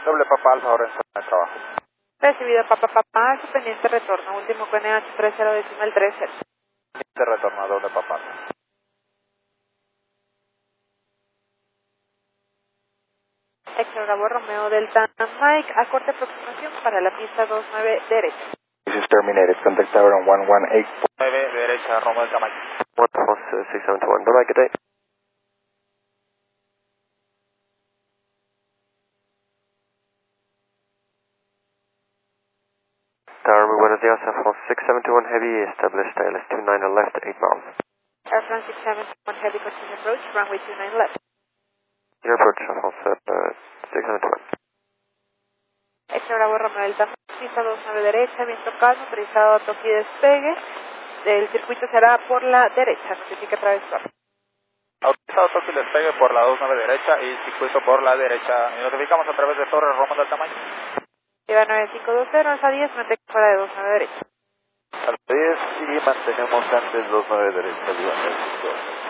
Doble Papa Alfa, ahora en zona de trabajo. Recibido Papa Papa, su pendiente retorno, último con EH 30.30. Pendiente retorno a doble Papa Alfa. Héctor Bravo Romeo Delta Mike, a corte aproximación para la pista 29 derecha. This is terminated. Contact tower on 118. 9 derecha, Romeo del Tamaño. 671, bye bye, good day. Tower, muy buenos días, Air France 671 Heavy, established ILS 29 left, 8 miles. Air France 671 Heavy, continue approach, runway 29 left. Your approach, Air France 671. Héctor Bravo Romeo Delta Mike, pista 29 derecha, viento calmo, autorizado a toque y despegue. El circuito será por la derecha, significa travesar. Autorizado toque y despegue por la 29 derecha y circuito por la derecha. Y notificamos a través de Torre Romeo del Tamaño. Lleva 9520, alfa 10, mantén fuera de 29 derecha. Alfa 10 y mantenemos antes 29 derecha.